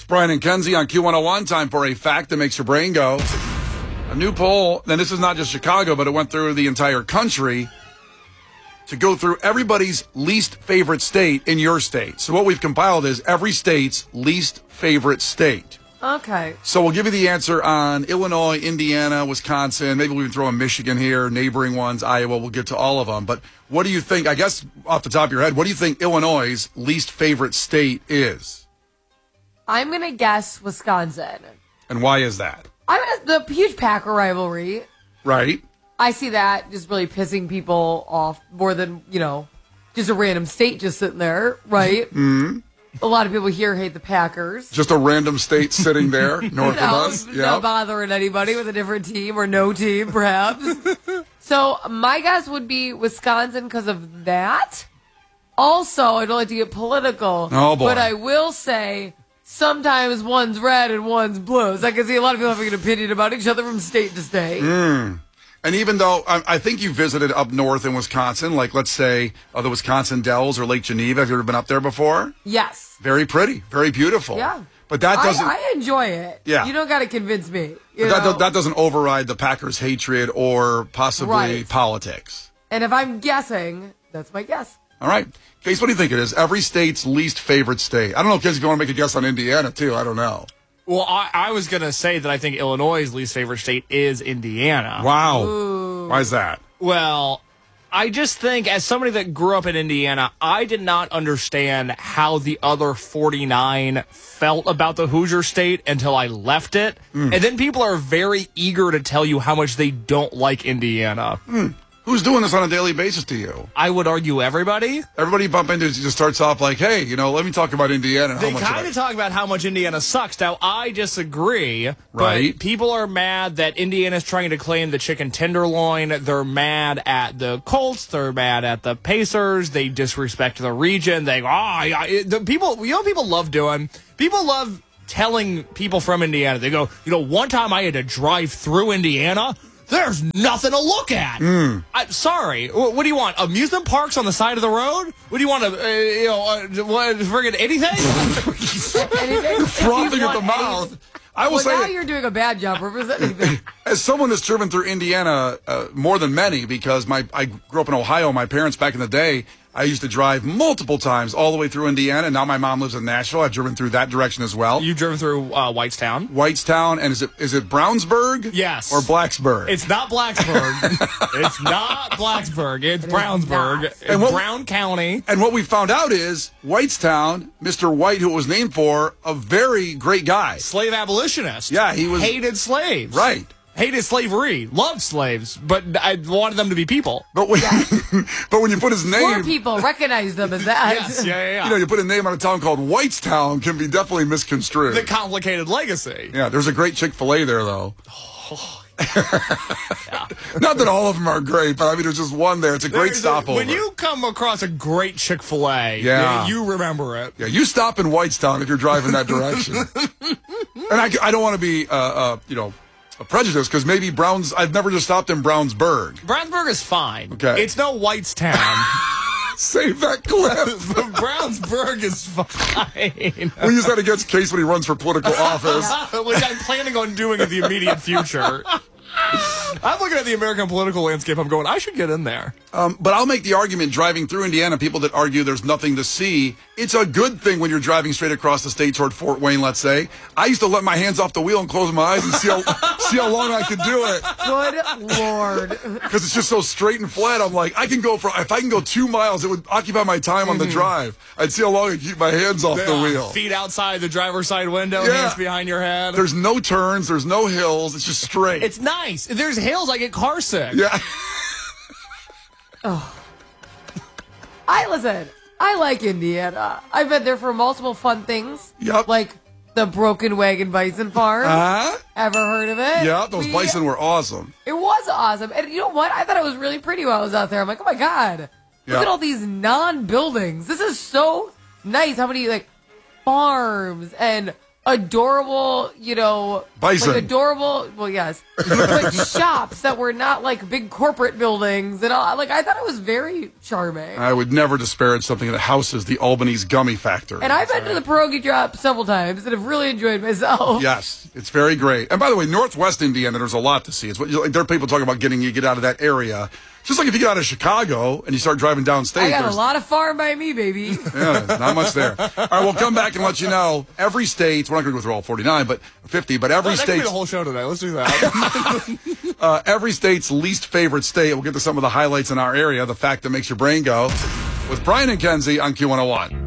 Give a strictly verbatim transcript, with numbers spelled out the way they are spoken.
Brian and Kenzie on Q one oh one. Time for a fact that makes your brain go. A new poll, and this is not just Chicago, but it went through the entire country to go through everybody's least favorite state in your state. So what we've compiled is every state's least favorite state. Okay. So we'll give you the answer on Illinois, Indiana, Wisconsin. Maybe we can throw in Michigan here, neighboring ones, Iowa. We'll get to all of them. But what do you think, I guess off the top of your head, what do you think Illinois' least favorite state is? I'm going to guess Wisconsin. And why is that? I'm gonna, the huge Packer rivalry. Right. I see that just really pissing people off more than, you know, just a random state just sitting there, right? Mm-hmm. A lot of people here hate the Packers. Just a random state sitting there north no, of us. Yep. Not bothering anybody with a different team or no team, perhaps. So my guess would be Wisconsin because of that. Also, I don't like to get political. Oh, boy. But I will say sometimes one's red and one's blue. So I can see a lot of people having an opinion about each other from state to state. Mm. And even though I, I think you visited up north in Wisconsin, like let's say uh, the Wisconsin Dells or Lake Geneva. Have you ever been up there before? Yes. Very pretty, very beautiful. Yeah. But that doesn't. I, I enjoy it. Yeah. You don't got to convince me. But that, do, that doesn't override the Packers' hatred or possibly right. politics. And if I'm guessing, that's my guess. All right. Case, what do you think it is? Every state's least favorite state. I don't know, Case, if you want to make a guess on Indiana, too. I don't know. Well, I, I was going to say that I think Illinois' least favorite state is Indiana. Wow. Ooh. Why is that? Well, I just think as somebody that grew up in Indiana, I did not understand how the other forty-nine felt about the Hoosier State until I left it. Mm. And then people are very eager to tell you how much they don't like Indiana. Mm. Who's doing this on a daily basis to you? I would argue everybody. Everybody you bump into just starts off like, hey, you know, let me talk about Indiana. And they how much kind of talk about how much Indiana sucks. Now, I disagree. Right. But people are mad that Indiana's trying to claim the chicken tenderloin. They're mad at the Colts. They're mad at the Pacers. They disrespect the region. They go, oh, yeah. The people, you know what people love doing? People love telling people from Indiana. They go, you know, one time I had to drive through Indiana. There's nothing to look at. Mm. I'm sorry. What do you want? Amusement parks on the side of the road? What do you want? To, uh, you know, uh, what, friggin' anything? anything? Frothing at the mouth. Anything. I will well, say now you're doing a bad job representing. As someone that's driven through Indiana uh, more than many, because my I grew up in Ohio. My parents back in the day, I used to drive multiple times all the way through Indiana. And now my mom lives in Nashville. I've driven through that direction as well. You've driven through uh, Whitestown. Whitestown, and is it is it Brownsburg? Yes. Or Blacksburg? It's not Blacksburg. It's not Blacksburg. It's it Brownsburg. It's and what, Brown County. And what we found out is Whitestown, Mister White, who it was named for, a very great guy. Slave abolitionist. Yeah, he was. Hated slaves. Right. Hated slavery, loved slaves, but I wanted them to be people. But when, but when you put his name... Poor people recognize them as that. Yes, yeah, yeah, yeah. You know, you put a name on a town called Whitestown can be definitely misconstrued. The complicated legacy. Yeah, there's a great Chick-fil-A there, though. Oh, yeah. Not that all of them are great, but I mean, there's just one there. It's a great there's stopover. A, when you come across a great Chick-fil-A, yeah. you remember it. Yeah, you stop in Whitestown if you're driving that direction. And I, I don't want to be, uh, uh, you know... a prejudice, because maybe Browns... I've never just stopped in Brownsburg. Brownsburg is fine. Okay. It's no Whitestown. Save that clip. Brownsburg is fine. We use that against Case when he runs for political office. Which I'm planning on doing in the immediate future. I'm looking at the American political landscape. I'm going, I should get in there. Um, but I'll make the argument driving through Indiana, people that argue there's nothing to see, it's a good thing when you're driving straight across the state toward Fort Wayne, let's say. I used to let my hands off the wheel and close my eyes and see how, see how long I could do it. Good Lord. Because it's just so straight and flat. I'm like, I can go for, if I can go two miles, it would occupy my time on the drive. I'd see how long I could keep my hands off the wheel. Feet outside the driver's side window, yeah. hands behind your head. There's no turns, there's no hills, it's just straight. It's nice. There's hills, I get car sick. Yeah. Oh. I listen. I like Indiana. I've been there for multiple fun things. Yep. Like the Broken Wagon Bison Farm. Uh-huh. Ever heard of it? Yeah, those we, bison were awesome. It was awesome. And you know what? I thought it was really pretty while I was out there. I'm like, oh my God. Look yep. at all these non-buildings. This is so nice. How many like farms and adorable, you know, Bison. like adorable, well, yes, but shops that were not like big corporate buildings and all. Like, I thought it was very charming. I would never disparage something that houses the Albany's Gummy Factory. And I've been to the Pierogi Drop several times and have really enjoyed myself. Yes, it's very great. And by the way, Northwest Indiana, there's a lot to see. It's what, like, there are people talking about getting you get out of that area. Just like if you get out of Chicago and you start driving downstate. I got a lot of farm by me, baby. Yeah, not much there. All right, we'll come back and let you know. Every state, we're not going to go through all forty-nine, but fifty, but every Oh, that could state. be the whole show today. Let's do that. uh, every state's least favorite state. We'll get to some of the highlights in our area, the fact that makes your brain go, with Brian and Kenzie on Q one oh one.